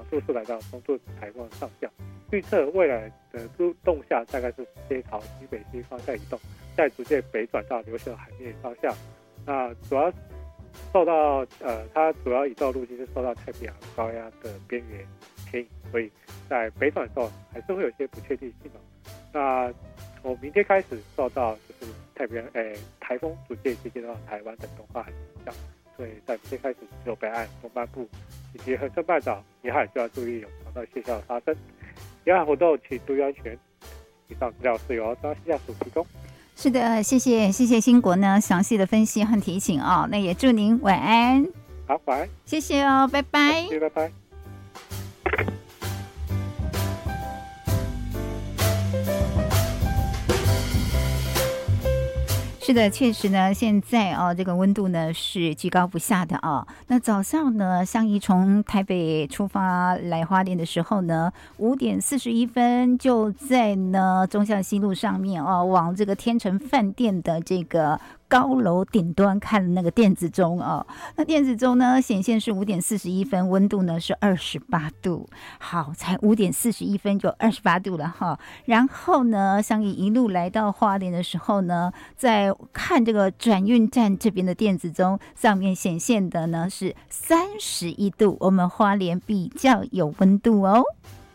速速来到中度台风上下。预测未来的动向大概是直接朝西北西方向移动，再逐渐北转到琉球海面方向。那主要受到它主要移动路径是受到太平洋高压的边缘牵引，所以在北转的时候还是会有一些不确定性。那从明天开始受到就是台风逐渐接近到台湾的东方海影响，所以在明天开始只有北岸、东半部以及恒春半岛沿海就要注意有潮到现象的发生。沿海活动请注意安全。以上资料是由中央气象署提供。 是的，谢谢兴国呢详细的分析和提醒哦。那也祝您晚安。 好，晚安。 谢谢哦，拜拜。 谢谢，拜拜。 是的，确实呢，现在这个温度呢是居高不下的哦。那早上呢，香怡从台北出发来花莲的时候呢，5点41分就在呢忠孝西路上面往这个天成饭店的这个高楼顶端看那个电子钟那电子钟呢显现是5点41分，温度呢是28度。好，才5点41分就28度了哈。然后呢，香怡一路来到花莲的时候呢，在看这个转运站这边的电子钟上面显现的呢是31度，我们花莲比较有温度哦。